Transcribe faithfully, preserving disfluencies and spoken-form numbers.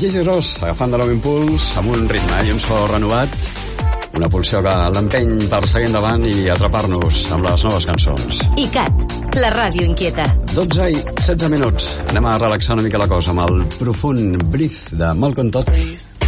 Gigi Ross, agafant de nou impuls, amb un ritme i un so renovat, una pulsió que l'empeny per seguir endavant i atrapar-nos amb les noves cançons. I C A T, la ràdio inquieta. dotze i setze minuts. Anem a relaxar una mica la cosa amb el profund Breathe de Malcolm Todd.